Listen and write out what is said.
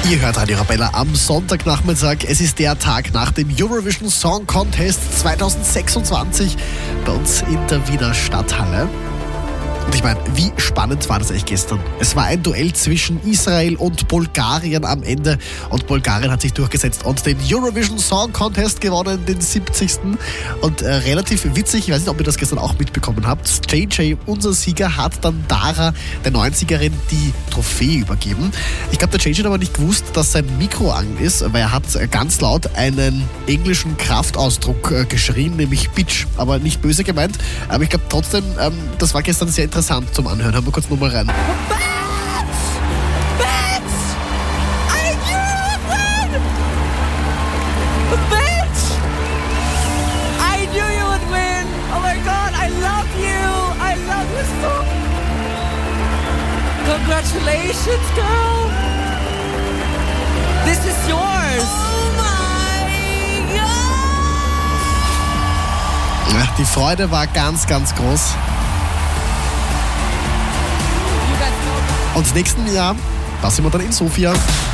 Ihr hört Radio Arabella am Sonntagnachmittag. Es ist der Tag nach dem Eurovision Song Contest 2026 bei uns in der Wiener Stadthalle. Und ich meine, wie spannend war das eigentlich gestern? Es war ein Duell zwischen Israel und Bulgarien am Ende und Bulgarien hat sich durchgesetzt und den Eurovision Song Contest gewonnen, den 70. Und relativ witzig, ich weiß nicht, ob ihr das gestern auch mitbekommen habt, JJ, unser Sieger, hat dann Dara, der neuen Siegerin, die Trophäe übergeben. Ich glaube, der JJ hat aber nicht gewusst, dass sein Mikro an ist, weil er hat ganz laut einen englischen Kraftausdruck geschrien, nämlich Bitch, aber nicht böse gemeint. Aber ich glaube trotzdem, das war gestern sehr interessant zum Anhören. Hören wir kurz nochmal rein. Congratulations, girl! This is yours! Oh my God! Ja, die Freude war ganz, ganz groß. Und nächsten Jahr, da sind wir dann in Sofia.